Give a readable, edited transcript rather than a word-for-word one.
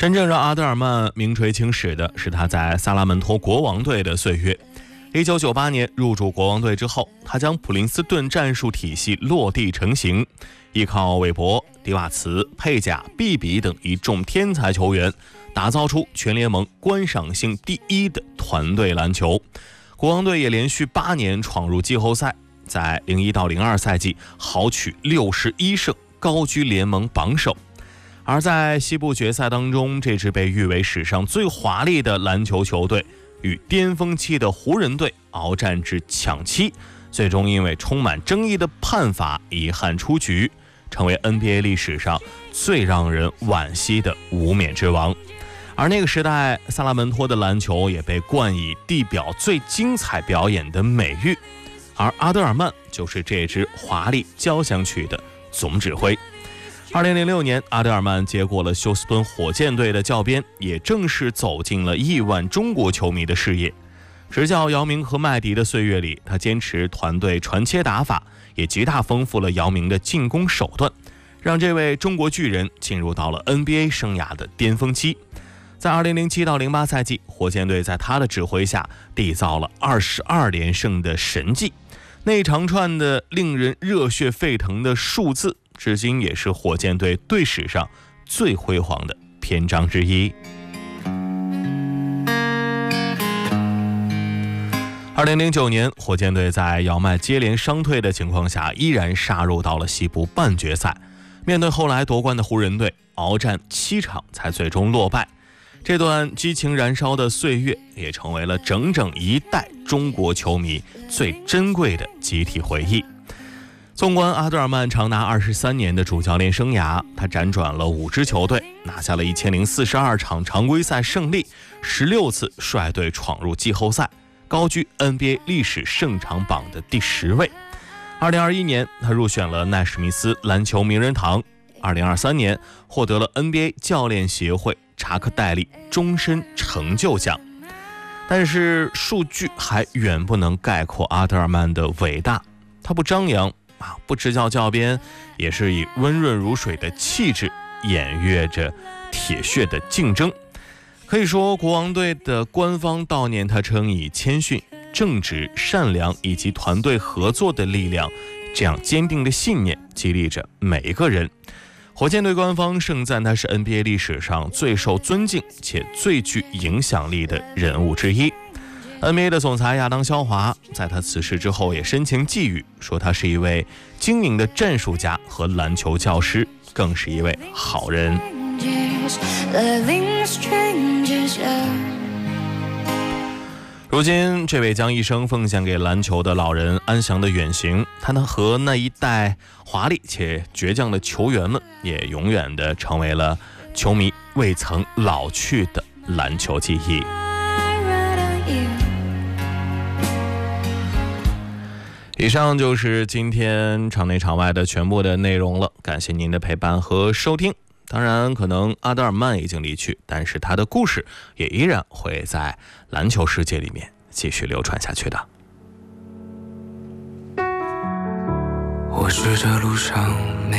真正让阿德尔曼名垂青史的是他在萨拉门托国王队的岁月。1998年入驻国王队之后，他将普林斯顿战术体系落地成型，依靠韦伯、迪瓦茨、佩贾、毕比等一众天才球员，打造出全联盟观赏性第一的团队篮球。国王队也连续8年闯入季后赛，在01到02赛季豪取61胜，高居联盟榜首。而在西部决赛当中，这支被誉为史上最华丽的篮球球队与巅峰期的湖人队鏖战至抢七，最终因为充满争议的判罚遗憾出局，成为 NBA 历史上最让人惋惜的无冕之王。而那个时代，萨拉门托的篮球也被冠以地表最精彩表演的美誉，而阿德尔曼就是这支华丽交响曲的总指挥。2006年，阿德尔曼接过了休斯敦火箭队的教鞭，也正式走进了亿万中国球迷的视野。执教姚明和麦迪的岁月里，他坚持团队传切打法，也极大丰富了姚明的进攻手段，让这位中国巨人进入到了 NBA 生涯的巅峰期。在2007到08赛季，火箭队在他的指挥下缔造了22连胜的神迹，那一长串的令人热血沸腾的数字，至今也是火箭队队史上最辉煌的篇章之一。2009年，火箭队在姚麦接连伤退的情况下，依然杀入到了西部半决赛，面对后来夺冠的湖人队，鏖战7场才最终落败。这段激情燃烧的岁月，也成为了整整一代中国球迷最珍贵的集体回忆。纵观阿德尔曼长达23年的主教练生涯，他辗转了5支球队，拿下了1042场常规赛胜利，16次率队闯入季后赛，高居 NBA 历史胜场榜的第10位。2021年，他入选了奈史密斯篮球名人堂。2023年，获得了 NBA 教练协会查克戴利终身成就奖。但是数据还远不能概括阿德尔曼的伟大。他不张扬，不执教教鞭，也是以温润如水的气质演跃着铁血的竞争。可以说，国王队的官方悼念他称以谦逊、正直、善良以及团队合作的力量，这样坚定的信念激励着每一个人。火箭队官方盛赞他是 NBA 历史上最受尊敬且最具影响力的人物之一。NBA 的总裁亚当肖华在他辞世之后也深情寄语，说他是一位精明的战术家和篮球教师，更是一位好人。如今，这位将一生奉献给篮球的老人安详的远行，他和那一代华丽且倔强的球员们，也永远的成为了球迷未曾老去的篮球记忆。以上就是今天场内场外的全部的内容了，感谢您的陪伴和收听。当然，可能阿德尔曼已经离去，但是他的故事也依然会在篮球世界里面继续流传下去的。 我是这路上